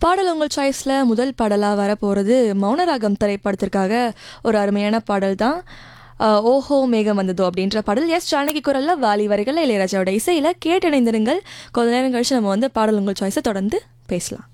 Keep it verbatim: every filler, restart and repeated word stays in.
பாடல் உங்கள் சாய்ஸில் முதல் பாடலாக வரப்போகிறது மௌனராகம் திரைப்படத்திற்காக ஒரு அருமையான பாடல் தான். ஓஹோ மேகம் வந்ததோ அப்படின்ற பாடல் எஸ் ஜானகி குரலில் வாலி வரிகளில் இளையராஜாவோட இசையில் கேட்டிணைந்திருங்கள். கொஞ்ச நேரம் கழிச்சு நம்ம வந்து பாடல் உங்கள் சாய்ஸை தொடர்ந்து பேசலாம்.